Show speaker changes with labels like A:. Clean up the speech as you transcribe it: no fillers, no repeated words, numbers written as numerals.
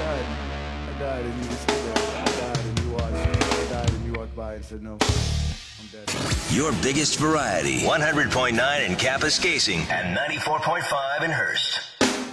A: died. I died and you were still there. I died and you watched. I died and you walked by and said no. I'm dead.
B: Your biggest variety. 100.9 in Kapuskasing and 94.5 in Hearst.